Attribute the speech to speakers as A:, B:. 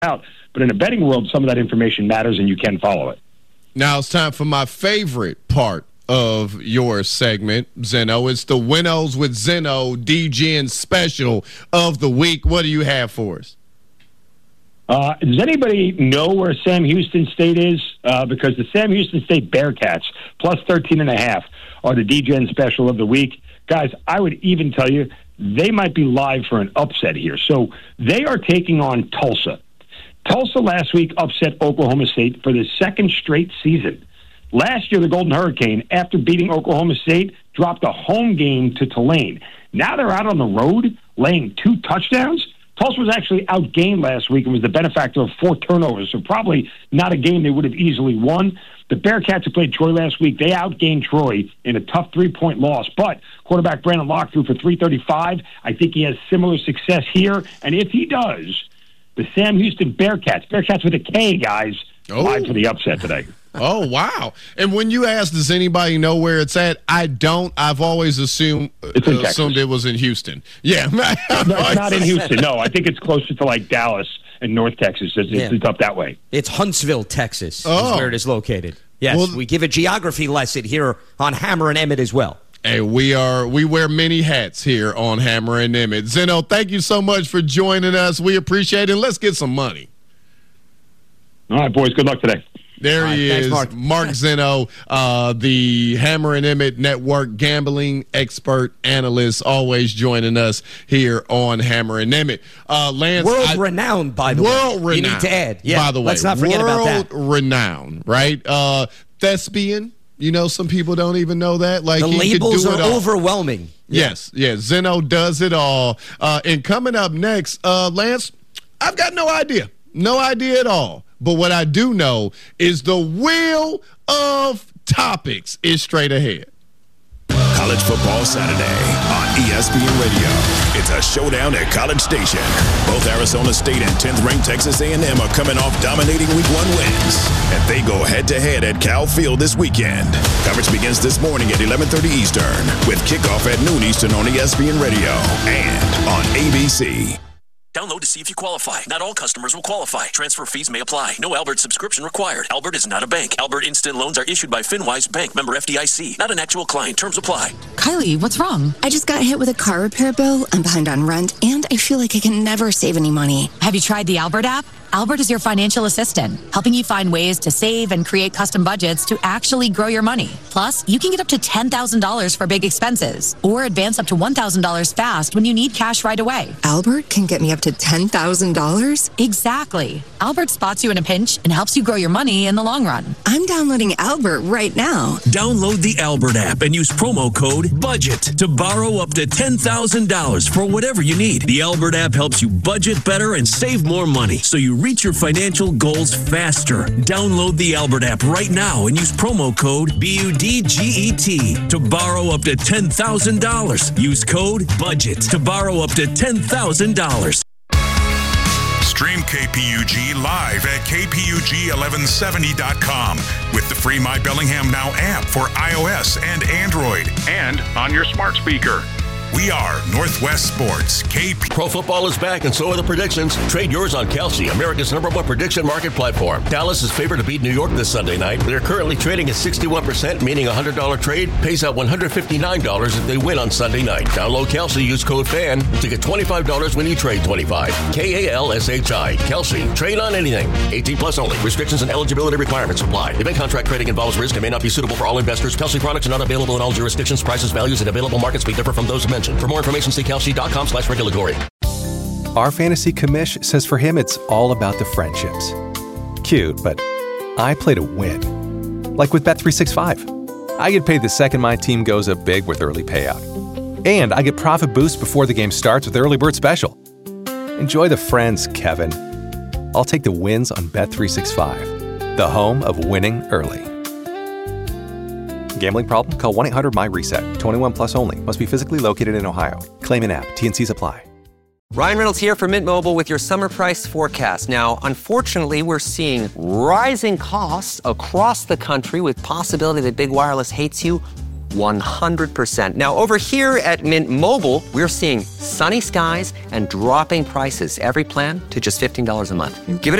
A: out. But in the betting world, some of that information matters, and you can follow it.
B: Now it's time for my favorite part of your segment, Zeno. It's the Winnows with Zeno DGN special of the week. What do you have for us?
A: Does anybody know where Sam Houston State is? Because the Sam Houston State Bearcats, plus 13.5, are the DGN special of the week. Guys, I would even tell you they might be live for an upset here. So they are taking on Tulsa. Tulsa last week upset Oklahoma State for the second straight season. Last year, the Golden Hurricane, after beating Oklahoma State, dropped a home game to Tulane. Now they're out on the road laying 2 touchdowns. Tulsa was actually outgained last week and was the benefactor of 4 turnovers, so probably not a game they would have easily won. The Bearcats who played Troy last week, they outgained Troy in a tough 3-point loss. But quarterback Brandon Locke threw for 335. I think he has similar success here. And if he does, the Sam Houston Bearcats with a K, guys, live for the upset today.
B: Oh, wow. And when you ask, does anybody know where it's at? I don't. I've always assumed it was in Houston. Yeah.
A: No, it's not in Houston. No, I think it's closer to like Dallas and North Texas. It's up that way.
C: It's Huntsville, Texas is where it is located. Yes, we give a geography lesson here on Hammer and Emmett as well.
B: Hey, we wear many hats here on Hammer and Emmett. Zeno, thank you so much for joining us. We appreciate it. Let's get some money.
A: All right, boys. Good luck today.
B: There he is, Mark Zeno, the Hammer and Emmett Network gambling expert analyst, always joining us here on Hammer and Emmett. Lance,
C: world-renowned, by the way.
B: World-renowned.
C: You need to add. Yeah,
B: by the way.
C: Let's not forget about that.
B: World-renowned, right? Thespian. You know, some people don't even know that. Like,
C: the labels are overwhelming.
B: Yes, Zeno does it all. And coming up next, Lance, I've got no idea. No idea at all. But what I do know is the wheel of topics is straight ahead.
D: College Football Saturday on ESPN Radio. It's a showdown at College Station. Both Arizona State and 10th-ranked Texas A&M are coming off dominating Week 1 wins. And they go head-to-head at Cal Field this weekend. Coverage begins this morning at 11:30 Eastern with kickoff at noon Eastern on ESPN Radio and on ABC.
E: Download to see if you qualify. Not all customers will qualify. Transfer fees may apply. No Albert subscription required. Albert is not a bank. Albert Instant Loans are issued by FinWise Bank, member FDIC. Not an actual client. Terms apply.
F: Kylie, what's wrong? I just got hit with a car repair bill. I'm behind on rent, and I feel like I can never save any money.
G: Have you tried the Albert app? Albert is your financial assistant, helping you find ways to save and create custom budgets to actually grow your money. Plus, you can get up to $10,000 for big expenses or advance up to $1,000 fast when you need cash right away.
F: Albert can get me up to $10,000?
G: Exactly. Albert spots you in a pinch and helps you grow your money in the long run.
F: I'm downloading Albert right now.
E: Download the Albert app and use promo code BUDGET to borrow up to $10,000 for whatever you need. The Albert app helps you budget better and save more money so you reach your financial goals faster. Download the Albert app right now and use promo code BUDGET to borrow up to $10,000. Use code BUDGET to borrow up to $10,000.
H: Stream KPUG live at KPUG1170.com with the free My Bellingham Now app for iOS and Android and on your smart speaker. We are Northwest Sports, KP.
I: Pro football is back, and so are the predictions. Trade yours on Kalshi, America's #1 prediction market platform. Dallas is favored to beat New York this Sunday night. They're currently trading at 61%, meaning a $100 trade pays out $159 if they win on Sunday night. Download Kalshi, use code FAN to get $25 when you trade 25. KALSHI. Kalshi. Trade on anything. 18 plus only. Restrictions and eligibility requirements apply. Event contract trading involves risk and may not be suitable for all investors. Kalshi products are not available in all jurisdictions. Prices, values, and available markets may differ from those mentioned. For more information, see kalshi.com/regulatory.
J: Our fantasy commish says for him it's all about the friendships. Cute, but I play to win. Like with Bet365. I get paid the second my team goes up big with early payout. And I get profit boost before the game starts with Early Bird Special. Enjoy the friends, Kevin. I'll take the wins on Bet365, the home of winning early. Gambling problem? Call 1-800-MY-RESET. 21 plus only. Must be physically located in Ohio. Claim an app. T&Cs apply.
K: Ryan Reynolds here from Mint Mobile with your summer price forecast. Now, unfortunately, we're seeing rising costs across the country with possibility that big wireless hates you 100%. Now, over here at Mint Mobile, we're seeing sunny skies and dropping prices. Every plan to just $15 a month. Give it a